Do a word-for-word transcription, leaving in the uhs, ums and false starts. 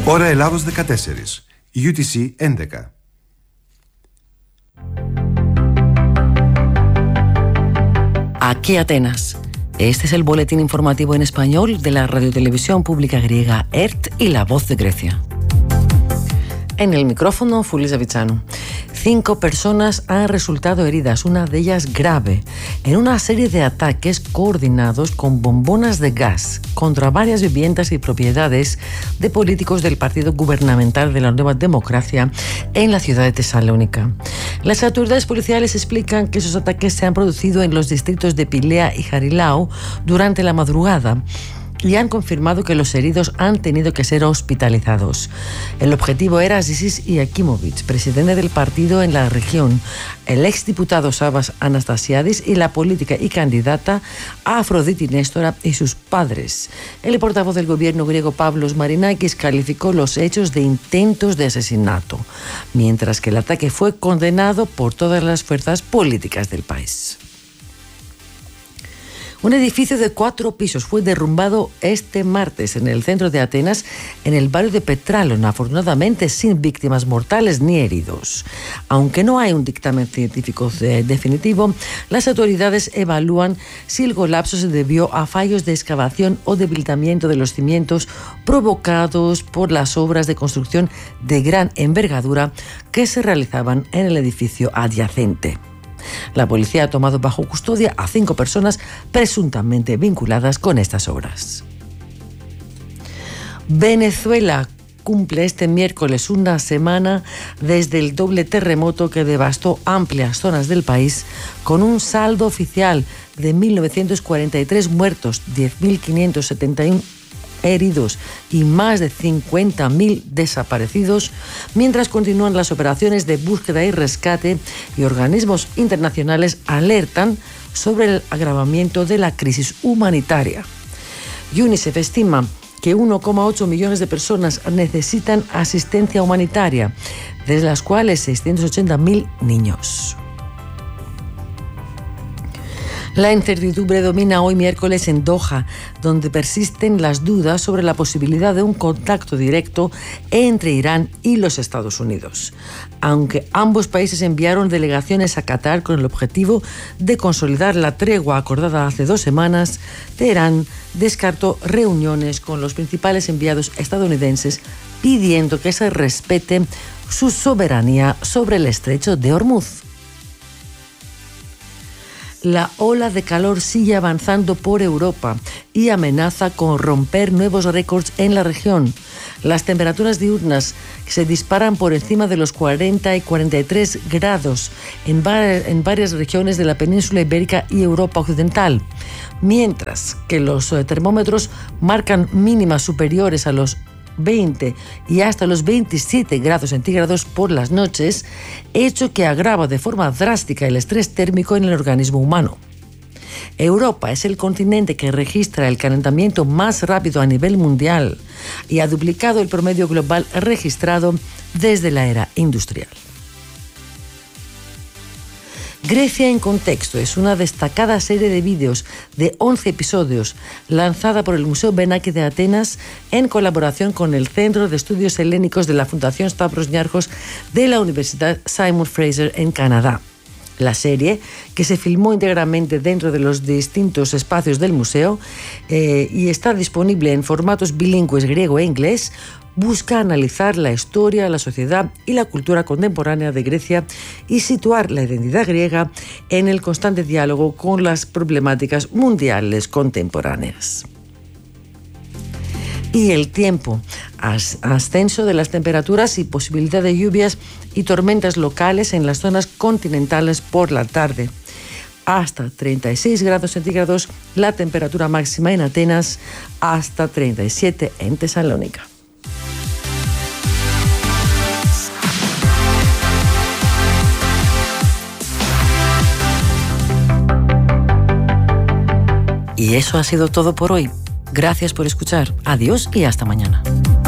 Ώρα Ελλάδος δεκατέσσερα, γιου τι σι έντεκα. Aquí Atenas. Este es el boletín informativo en español de la radiotelevisión pública griega E R T y La Voz de Grecia. En el micrófono, Fuli Zavichanu. Cinco personas han resultado heridas, una de ellas grave, en una serie de ataques coordinados con bombonas de gas contra varias viviendas y propiedades de políticos del partido gubernamental de la Nueva Democracia en la ciudad de Tesalónica. Las autoridades policiales explican que esos ataques se han producido en los distritos de Pilea y Jarilau durante la madrugada, y han confirmado que los heridos han tenido que ser hospitalizados. El objetivo era Zisis Iakimovic, presidente del partido en la región, el exdiputado Savas Anastasiadis y la política y candidata Afroditi Néstora y sus padres. El portavoz del gobierno griego Pavlos Marinakis calificó los hechos de intentos de asesinato, mientras que el ataque fue condenado por todas las fuerzas políticas del país. Un edificio de cuatro pisos fue derrumbado este martes en el centro de Atenas, en el barrio de Petrálon, afortunadamente sin víctimas mortales ni heridos. Aunque no hay un dictamen científico definitivo, las autoridades evalúan si el colapso se debió a fallos de excavación o debilitamiento de los cimientos provocados por las obras de construcción de gran envergadura que se realizaban en el edificio adyacente. La policía ha tomado bajo custodia a cinco personas presuntamente vinculadas con estas obras. Venezuela cumple este miércoles una semana desde el doble terremoto que devastó amplias zonas del país, con un saldo oficial de mil novecientos cuarenta y tres muertos, diez mil quinientos setenta y uno heridos y más de cincuenta mil desaparecidos, mientras continúan las operaciones de búsqueda y rescate, y organismos internacionales alertan sobre el agravamiento de la crisis humanitaria. UNICEF estima que uno coma ocho millones de personas necesitan asistencia humanitaria, de las cuales seiscientos ochenta mil niños. La incertidumbre domina hoy miércoles en Doha, donde persisten las dudas sobre la posibilidad de un contacto directo entre Irán y los Estados Unidos. Aunque ambos países enviaron delegaciones a Qatar con el objetivo de consolidar la tregua acordada hace dos semanas, Teherán descartó reuniones con los principales enviados estadounidenses, pidiendo que se respete su soberanía sobre el estrecho de Hormuz. La ola de calor sigue avanzando por Europa y amenaza con romper nuevos récords en la región. Las temperaturas diurnas se disparan por encima de los cuarenta y cuarenta y tres grados en, var- en varias regiones de la península ibérica y Europa occidental, mientras que los eh, termómetros marcan mínimas superiores a los veinte y hasta los veintisiete grados centígrados por las noches, hecho que agrava de forma drástica el estrés térmico en el organismo humano. Europa es el continente que registra el calentamiento más rápido a nivel mundial y ha duplicado el promedio global registrado desde la era industrial. Grecia en Contexto es una destacada serie de vídeos de once episodios lanzada por el Museo Benaki de Atenas en colaboración con el Centro de Estudios Helénicos de la Fundación Stavros Niarchos de la Universidad Simon Fraser en Canadá. La serie, que se filmó íntegramente dentro de los distintos espacios del museo eh, y está disponible en formatos bilingües griego e inglés, busca analizar la historia, la sociedad y la cultura contemporánea de Grecia y situar la identidad griega en el constante diálogo con las problemáticas mundiales contemporáneas. Y el tiempo, As- ascenso de las temperaturas y posibilidad de lluvias y tormentas locales en las zonas continentales por la tarde. Hasta treinta y seis grados centígrados la temperatura máxima en Atenas, hasta treinta y siete en Tesalónica. Y eso ha sido todo por hoy. Gracias por escuchar. Adiós y hasta mañana.